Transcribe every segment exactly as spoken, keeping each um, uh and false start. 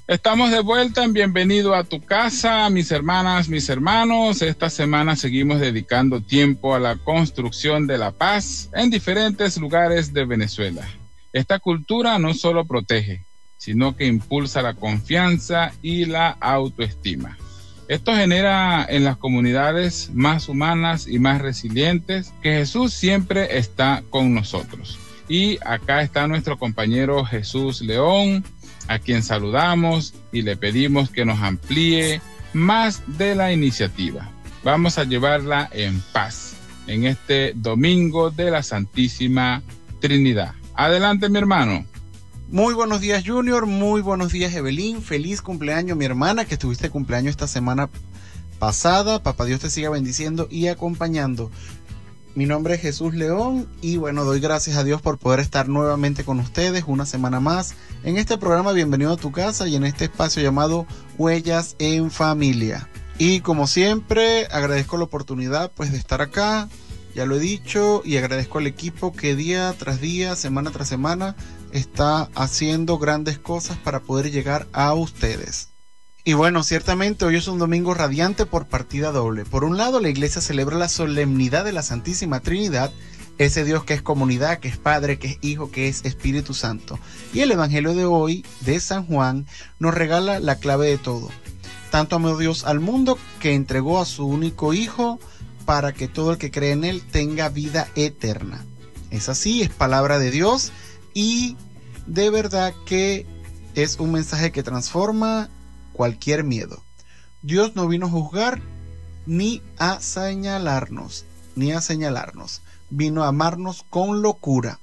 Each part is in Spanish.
Estamos de vuelta en Bienvenido a tu casa, mis hermanas, mis hermanos. Esta semana seguimos dedicando tiempo a la construcción de la paz en diferentes lugares de Venezuela. Esta cultura no solo protege, sino que impulsa la confianza y la autoestima. Esto genera en las comunidades más humanas y más resilientes que Jesús siempre está con nosotros. Y acá está nuestro compañero Jesús León, a quien saludamos y le pedimos que nos amplíe más de la iniciativa. Vamos a llevarla en paz en este domingo de la Santísima Trinidad. Adelante, mi hermano. Muy buenos días, Junior. Muy buenos días, Evelyn. Feliz cumpleaños, mi hermana, que estuviste cumpleaños esta semana pasada. Papá Dios te siga bendiciendo y acompañando. Mi nombre es Jesús León y bueno, doy gracias a Dios por poder estar nuevamente con ustedes una semana más en este programa Bienvenido a tu casa y en este espacio llamado Huellas en Familia. Y como siempre, agradezco la oportunidad pues de estar acá, ya lo he dicho, y agradezco al equipo que día tras día, semana tras semana, está haciendo grandes cosas para poder llegar a ustedes. Y bueno, ciertamente hoy es un domingo radiante por partida doble. Por un lado, la iglesia celebra la solemnidad de la Santísima Trinidad, ese Dios que es comunidad, que es Padre, que es Hijo, que es Espíritu Santo. Y el Evangelio de hoy, de San Juan, nos regala la clave de todo. Tanto amó Dios al mundo que entregó a su único Hijo para que todo el que cree en Él tenga vida eterna. Es así, es palabra de Dios y de verdad que es un mensaje que transforma cualquier miedo. Dios no vino a juzgar ni a señalarnos, ni a señalarnos. Vino a amarnos con locura.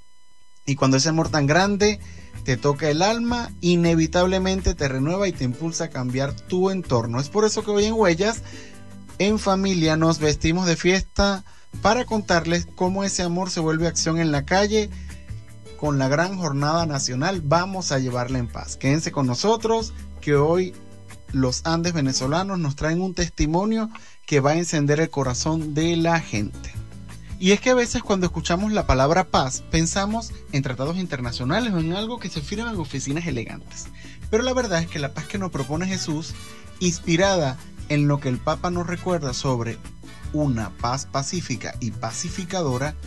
Y cuando ese amor tan grande te toca el alma, inevitablemente te renueva y te impulsa a cambiar tu entorno. Es por eso que hoy en Huellas en Familia nos vestimos de fiesta para contarles cómo ese amor se vuelve acción en la calle. Con la gran jornada nacional vamos a llevarla en paz. Quédense con nosotros, que hoy los Andes venezolanos nos traen un testimonio que va a encender el corazón de la gente. Y es que a veces cuando escuchamos la palabra paz, pensamos en tratados internacionales o en algo que se firma en oficinas elegantes. Pero la verdad es que la paz que nos propone Jesús, inspirada en lo que el Papa nos recuerda sobre una paz pacífica y pacificadora,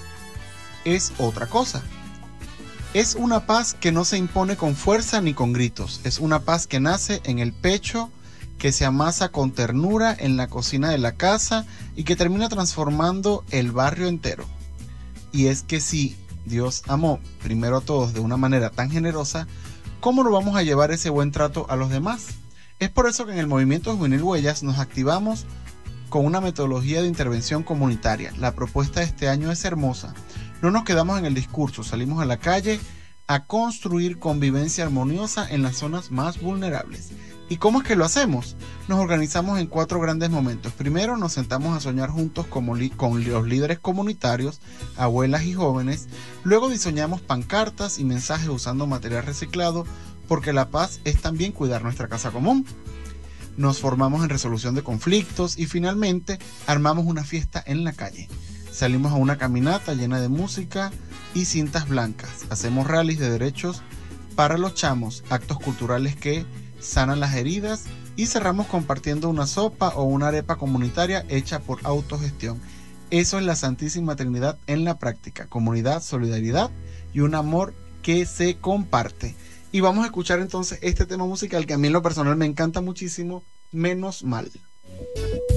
es otra cosa. Es una paz que no se impone con fuerza ni con gritos. Es una paz que nace en el pecho, que se amasa con ternura en la cocina de la casa y que termina transformando el barrio entero. Y es que si Dios amó primero a todos de una manera tan generosa, ¿cómo no vamos a llevar ese buen trato a los demás? Es por eso que en el Movimiento Juvenil Huellas nos activamos con una metodología de intervención comunitaria. La propuesta de este año es hermosa. No nos quedamos en el discurso, salimos a la calle a construir convivencia armoniosa en las zonas más vulnerables. ¿Y cómo es que lo hacemos? Nos organizamos en cuatro grandes momentos. Primero nos sentamos a soñar juntos como li- con los líderes comunitarios, abuelas y jóvenes. Luego diseñamos pancartas y mensajes usando material reciclado, porque la paz es también cuidar nuestra casa común. Nos formamos en resolución de conflictos y finalmente armamos una fiesta en la calle. Salimos a una caminata llena de música y cintas blancas. Hacemos rallies de derechos para los chamos, actos culturales que sanan las heridas y cerramos compartiendo una sopa o una arepa comunitaria hecha por autogestión. Eso es la Santísima Trinidad en la práctica: comunidad, solidaridad y un amor que se comparte. Y vamos a escuchar entonces este tema musical que a mí en lo personal me encanta muchísimo, Menos Mal.